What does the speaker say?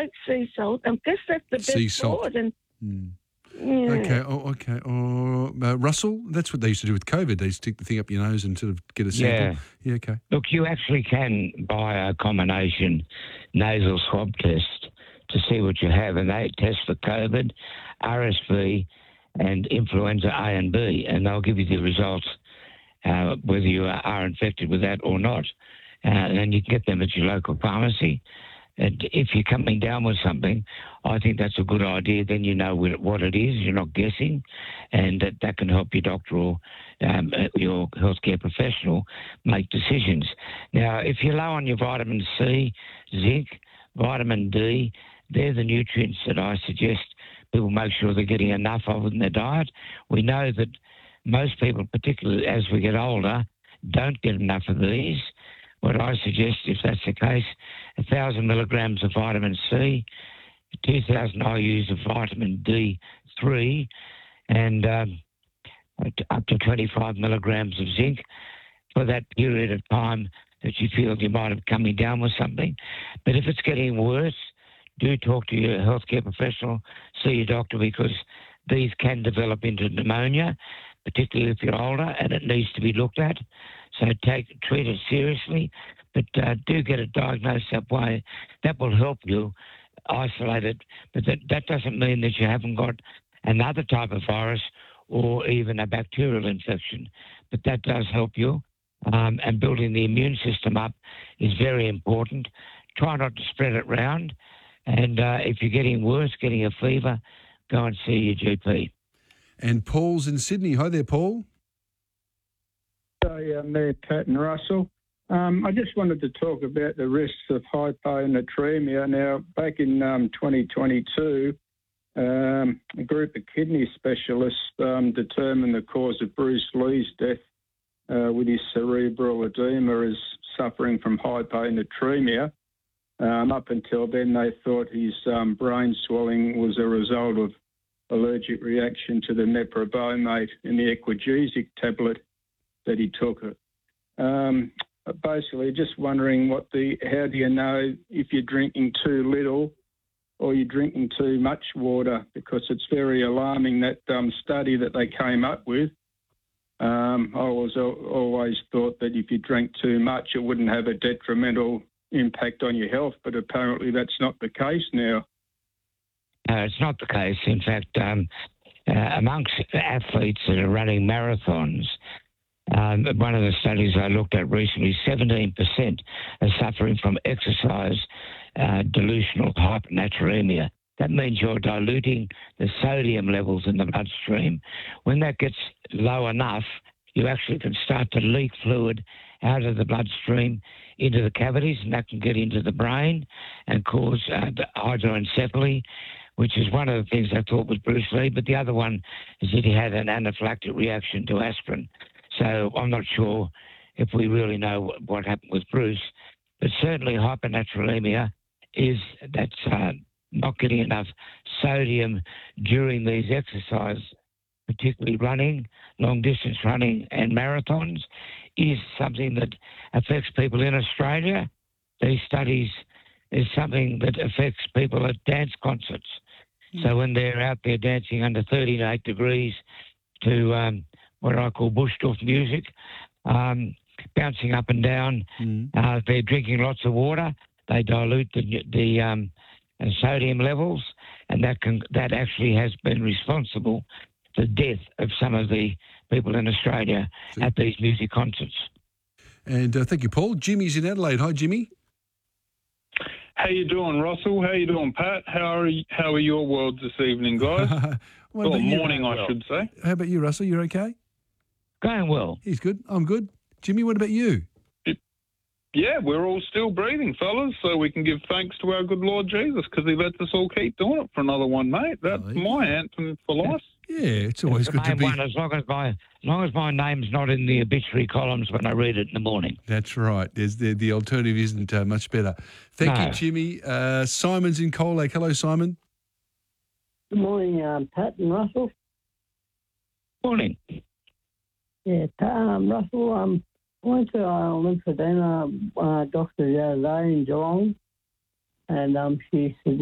take sea salt. I guess that's the Sea best salt. for it. And, yeah. Okay. Oh, okay. Russell, that's what they used to do with COVID. They stick the thing up your nose and sort of get a sample. Yeah. Okay. Look, you actually can buy a combination nasal swab test to see what you have, and they test for COVID, RSV, and influenza A and B, and they'll give you the results whether you are infected with that or not. And you can get them at your local pharmacy. And if you're coming down with something, I think that's a good idea. Then you know what it is. You're not guessing, and that can help your doctor or your healthcare professional make decisions. Now, if you're low on your vitamin C, zinc, vitamin D, they're the nutrients that I suggest people make sure they're getting enough of in their diet. We know that most people, particularly as we get older, don't get enough of these. What I suggest, if that's the case, 1,000 milligrams of vitamin C, 2,000 IUs of vitamin D3, and up to 25 milligrams of zinc for that period of time that you feel you might have coming down with something. But if it's getting worse, do talk to your healthcare professional, see your doctor, because these can develop into pneumonia, particularly if you're older, and it needs to be looked at. So treat it seriously, but do get it diagnosed that way. That will help you isolate it, but that doesn't mean that you haven't got another type of virus or even a bacterial infection, but that does help you. And building the immune system up is very important. Try not to spread it round, and if you're getting worse, getting a fever, go and see your GP. And Paul's in Sydney. Hi there, Paul. Hi, Mayor Pat and Russell. I just wanted to talk about the risks of hyponatremia. Now, back in 2022, a group of kidney specialists determined the cause of Bruce Lee's death with his cerebral edema as suffering from hyponatremia. Up until then, they thought his brain swelling was a result of allergic reaction to the meprobamate in the Equagesic tablet that he took. Basically, just wondering how do you know if you're drinking too little or you're drinking too much water? Because it's very alarming, that study that they came up with. I was always thought that if you drank too much, it wouldn't have a detrimental impact on your health, but apparently that's not the case now. It's not the case. In fact, amongst athletes that are running marathons, one of the studies I looked at recently, 17% are suffering from exercise dilutional hyponatremia. That means you're diluting the sodium levels in the bloodstream. When that gets low enough, you actually can start to leak fluid out of the bloodstream into the cavities, and that can get into the brain and cause hydroencephaly, which is one of the things I thought was Bruce Lee. But the other one is that he had an anaphylactic reaction to aspirin. So I'm not sure if we really know what happened with Bruce, but certainly hyponatremia that's not getting enough sodium during these exercises, particularly running, long-distance running and marathons, is something that affects people in Australia. These studies is something that affects people at dance concerts. So when they're out there dancing under 38 degrees to what I call Bushtorf music, bouncing up and down, they're drinking lots of water, they dilute the sodium levels, and that actually has been responsible for the death of some of the people in Australia at these music concerts. And thank you, Paul. Jimmy's in Adelaide. Hi, Jimmy. How you doing, Russell? How you doing, Pat? How are your worlds this evening, guys? Or morning, I should say. How about you, Russell? You're okay? Going well. He's good. I'm good. Jimmy, what about you? Yeah, we're all still breathing, fellas, so we can give thanks to our good Lord Jesus because he lets us all keep doing it for another one, mate. That's my anthem for life. Yeah, it's always good to be. As long as my name's not in the obituary columns when I read it in the morning. That's right. There's the alternative isn't much better. Thank you, Jimmy. Simon's in Cold Lake. Hello, Simon. Good morning, Pat and Russell. Morning. Yeah, Russell, I went to lymphedema doctor the other day in Geelong, and she suggested